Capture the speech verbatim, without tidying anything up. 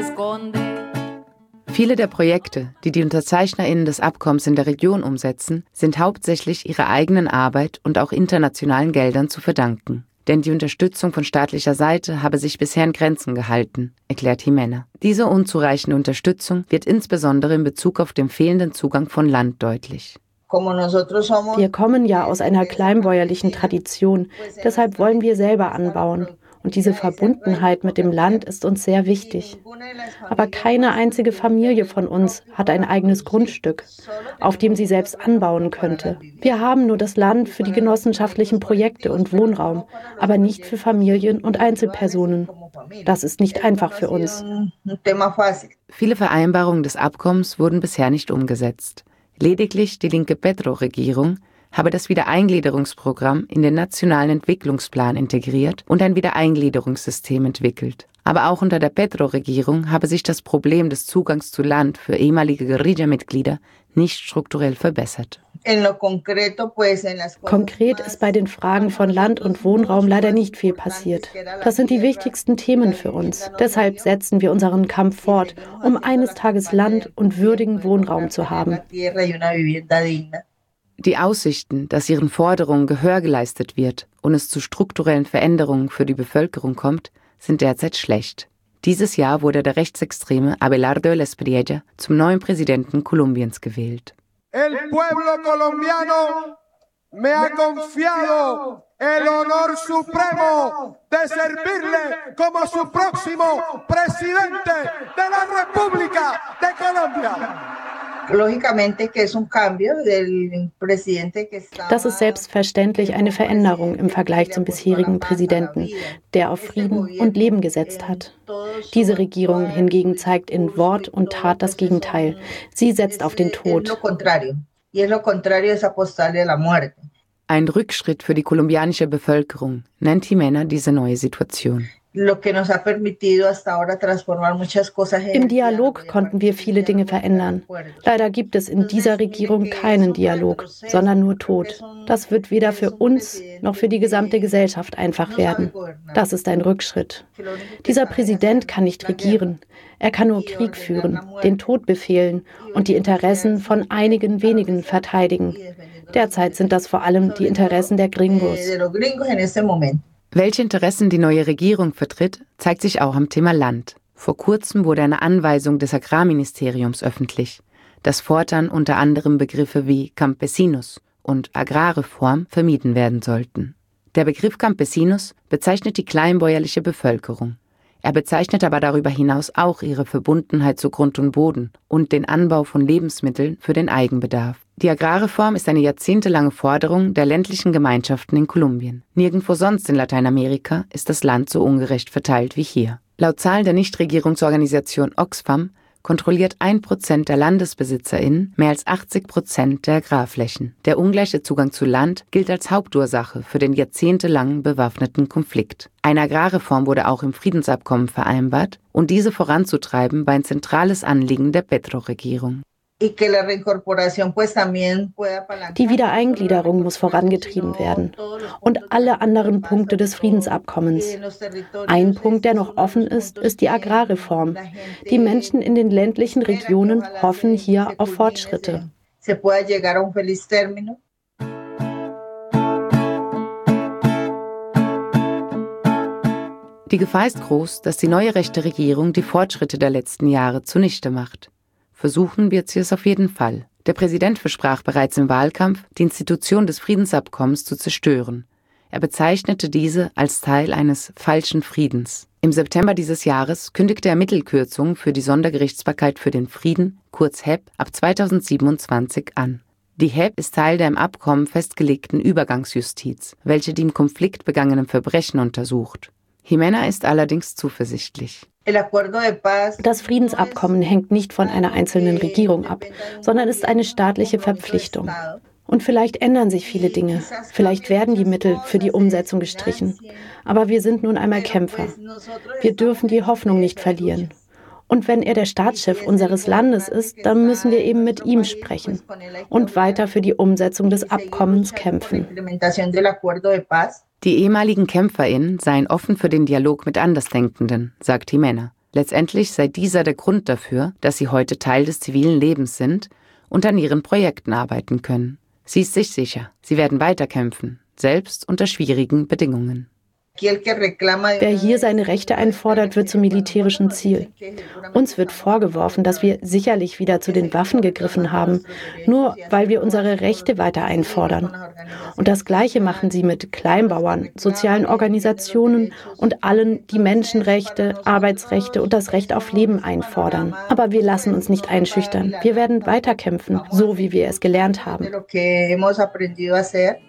Viele der Projekte, die die UnterzeichnerInnen des Abkommens in der Region umsetzen, sind hauptsächlich ihrer eigenen Arbeit und auch internationalen Geldern zu verdanken. Denn die Unterstützung von staatlicher Seite habe sich bisher in Grenzen gehalten, erklärt Jimena. Diese unzureichende Unterstützung wird insbesondere in Bezug auf den fehlenden Zugang von Land deutlich. Wir kommen ja aus einer kleinbäuerlichen Tradition, deshalb wollen wir selber anbauen. Und diese Verbundenheit mit dem Land ist uns sehr wichtig. Aber keine einzige Familie von uns hat ein eigenes Grundstück, auf dem sie selbst anbauen könnte. Wir haben nur das Land für die genossenschaftlichen Projekte und Wohnraum, aber nicht für Familien und Einzelpersonen. Das ist nicht einfach für uns. Viele Vereinbarungen des Abkommens wurden bisher nicht umgesetzt. Lediglich die linke Petro-Regierung habe das Wiedereingliederungsprogramm in den nationalen Entwicklungsplan integriert und ein Wiedereingliederungssystem entwickelt. Aber auch unter der Petro-Regierung habe sich das Problem des Zugangs zu Land für ehemalige Guerilla-Mitglieder nicht strukturell verbessert. Konkret ist bei den Fragen von Land und Wohnraum leider nicht viel passiert. Das sind die wichtigsten Themen für uns. Deshalb setzen wir unseren Kampf fort, um eines Tages Land und würdigen Wohnraum zu haben. Die Aussichten, dass ihren Forderungen Gehör geleistet wird und es zu strukturellen Veränderungen für die Bevölkerung kommt, sind derzeit schlecht. Dieses Jahr wurde der rechtsextreme Abelardo Espriella zum neuen Präsidenten Kolumbiens gewählt. El pueblo colombiano me ha confiado el honor supremo de servirle como su próximo presidente de la República de Colombia. Das ist selbstverständlich eine Veränderung im Vergleich zum bisherigen Präsidenten, der auf Frieden und Leben gesetzt hat. Diese Regierung hingegen zeigt in Wort und Tat das Gegenteil. Sie setzt auf den Tod. Ein Rückschritt für die kolumbianische Bevölkerung, nennt Jimena diese neue Situation. Im Dialog konnten wir viele Dinge verändern. Leider gibt es in dieser Regierung keinen Dialog, sondern nur Tod. Das wird weder für uns noch für die gesamte Gesellschaft einfach werden. Das ist ein Rückschritt. Dieser Präsident kann nicht regieren. Er kann nur Krieg führen, den Tod befehlen und die Interessen von einigen wenigen verteidigen. Derzeit sind das vor allem die Interessen der Gringos. Welche Interessen die neue Regierung vertritt, zeigt sich auch am Thema Land. Vor kurzem wurde eine Anweisung des Agrarministeriums öffentlich, dass fortan unter anderem Begriffe wie Campesinos und Agrarreform vermieden werden sollten. Der Begriff Campesinos bezeichnet die kleinbäuerliche Bevölkerung. Er bezeichnet aber darüber hinaus auch ihre Verbundenheit zu Grund und Boden und den Anbau von Lebensmitteln für den Eigenbedarf. Die Agrarreform ist eine jahrzehntelange Forderung der ländlichen Gemeinschaften in Kolumbien. Nirgendwo sonst in Lateinamerika ist das Land so ungerecht verteilt wie hier. Laut Zahlen der Nichtregierungsorganisation Oxfam kontrolliert ein Prozent der LandesbesitzerInnen mehr als achtzig Prozent der Agrarflächen. Der ungleiche Zugang zu Land gilt als Hauptursache für den jahrzehntelangen bewaffneten Konflikt. Eine Agrarreform wurde auch im Friedensabkommen vereinbart und diese voranzutreiben war ein zentrales Anliegen der Petro-Regierung. Die Wiedereingliederung muss vorangetrieben werden und alle anderen Punkte des Friedensabkommens. Ein Punkt, der noch offen ist, ist die Agrarreform. Die Menschen in den ländlichen Regionen hoffen hier auf Fortschritte. Die Gefahr ist groß, dass die neue rechte Regierung die Fortschritte der letzten Jahre zunichte macht. Versuchen wird sie es auf jeden Fall. Der Präsident versprach bereits im Wahlkampf, die Institution des Friedensabkommens zu zerstören. Er bezeichnete diese als Teil eines falschen Friedens. Im September dieses Jahres kündigte er Mittelkürzungen für die Sondergerichtsbarkeit für den Frieden, kurz H E P, ab zweitausendsiebenundzwanzig an. Die H E P ist Teil der im Abkommen festgelegten Übergangsjustiz, welche die im Konflikt begangenen Verbrechen untersucht. Jimena ist allerdings zuversichtlich. Das Friedensabkommen hängt nicht von einer einzelnen Regierung ab, sondern ist eine staatliche Verpflichtung. Und vielleicht ändern sich viele Dinge. Vielleicht werden die Mittel für die Umsetzung gestrichen. Aber wir sind nun einmal Kämpfer. Wir dürfen die Hoffnung nicht verlieren. Und wenn er der Staatschef unseres Landes ist, dann müssen wir eben mit ihm sprechen und weiter für die Umsetzung des Abkommens kämpfen. Die ehemaligen KämpferInnen seien offen für den Dialog mit Andersdenkenden, sagt Jimena. Letztendlich sei dieser der Grund dafür, dass sie heute Teil des zivilen Lebens sind und an ihren Projekten arbeiten können. Sie ist sich sicher, sie werden weiterkämpfen, selbst unter schwierigen Bedingungen. Wer hier seine Rechte einfordert, wird zum militärischen Ziel. Uns wird vorgeworfen, dass wir sicherlich wieder zu den Waffen gegriffen haben, nur weil wir unsere Rechte weiter einfordern. Und das Gleiche machen sie mit Kleinbauern, sozialen Organisationen und allen, die Menschenrechte, Arbeitsrechte und das Recht auf Leben einfordern. Aber wir lassen uns nicht einschüchtern. Wir werden weiterkämpfen, so wie wir es gelernt haben.